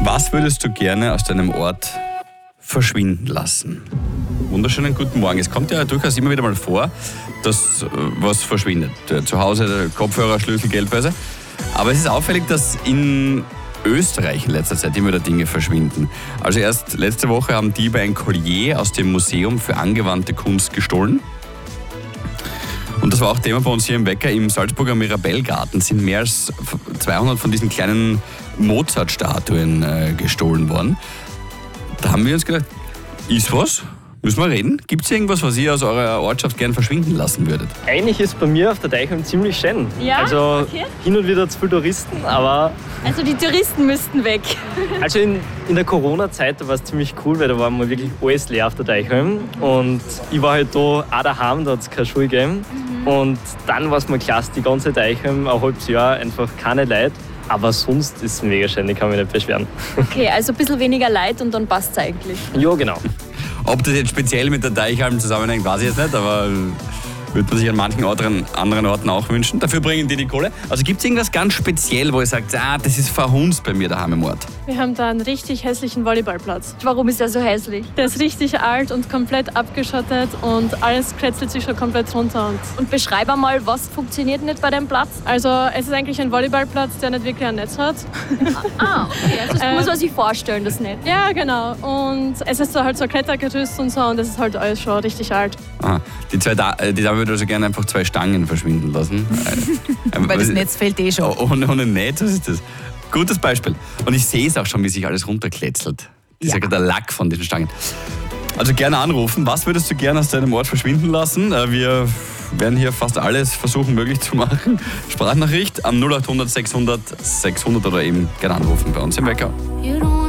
Was würdest du gerne aus deinem Ort verschwinden lassen? Wunderschönen guten Morgen. Es kommt ja durchaus immer wieder mal vor, dass was verschwindet. Zu Hause der Kopfhörer, Schlüssel, Geldbörse. Aber es ist auffällig, dass in Österreich in letzter Zeit immer wieder Dinge verschwinden. Also erst letzte Woche haben Diebe ein Collier aus dem Museum für angewandte Kunst gestohlen. Und das war auch Thema bei uns hier im Wecker. Im Salzburger Mirabellgarten sind mehr als 200 von diesen kleinen Mozart-Statuen gestohlen worden. Da haben wir uns gedacht, ist was? Müssen wir reden? Gibt es irgendwas, was ihr aus eurer Ortschaft gern verschwinden lassen würdet? Eigentlich ist bei mir auf der Deichheim ziemlich schön. Ja? Also Okay. hin und wieder zu viele Touristen, aber Also die Touristen müssten weg. also in der Corona-Zeit da war es ziemlich cool, weil da war mal wirklich alles leer auf der Deichheim. Und ich war halt da auch daheim, da hat es keine Schule gegeben. Und dann war es mal klasse, die ganze Deichheim, ein halbes Jahr, einfach keine Leute. Aber sonst ist es mega schön, ich kann mich nicht beschweren. Okay, also ein bisschen weniger Leid und dann passt es eigentlich. Ja, genau. Ob das jetzt speziell mit der Deichhalm zusammenhängt, weiß ich jetzt nicht, aber würde man sich an manchen anderen Orten auch wünschen. Dafür bringen die Kohle. Also gibt es irgendwas ganz speziell, wo ihr sagt, das ist verhunzt bei mir daheim im Ort? Wir haben da einen richtig hässlichen Volleyballplatz. Warum ist der so hässlich? Der ist richtig alt und komplett abgeschottet und alles krätzelt sich schon komplett runter. Und beschreib einmal, was funktioniert nicht bei dem Platz? Also es ist eigentlich ein Volleyballplatz, der nicht wirklich ein Netz hat. Okay, also das muss man sich vorstellen, das nicht. Ja, genau. Und es ist so halt so ein Klettergerüst und so und das ist halt alles schon richtig alt. Aha. Die Dame würde also gerne einfach 2 Stangen verschwinden lassen. Weil das Netz fällt eh schon. Ohne Netz, was ist das? Gutes Beispiel. Und ich sehe es auch schon, wie sich alles runterkletzelt. Ja. Der Lack von diesen Stangen. Also gerne anrufen. Was würdest du gerne aus deinem Ort verschwinden lassen? Wir werden hier fast alles versuchen möglich zu machen. Sprachnachricht am 0800 600 600 oder eben gerne anrufen bei uns im Wecker.